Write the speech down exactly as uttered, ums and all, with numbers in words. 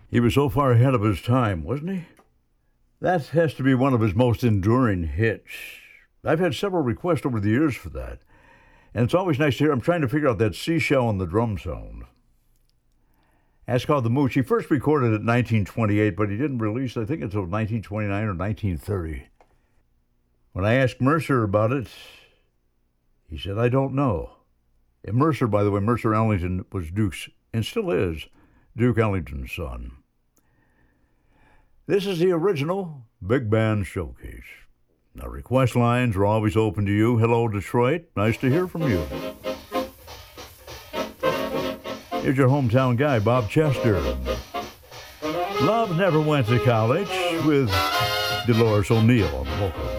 He was so far ahead of his time, wasn't he? That has to be one of his most enduring hits. I've had several requests over the years for that. And it's always nice to hear. I'm trying to figure out that seashell and the drum sound. That's called The Mooch. He first recorded it in nineteen twenty-eight, but he didn't release it, I think, until nineteen twenty-nine or nineteen thirty. When I asked Mercer about it, he said, I don't know. And Mercer, by the way, Mercer Ellington was Duke's, and still is, Duke Ellington's son. This is the original Big Band Showcase. Now, request lines are always open to you. Hello, Detroit. Nice to hear from you. Here's your hometown guy, Bob Chester. Love Never Went to College with Dolores O'Neill on the vocals.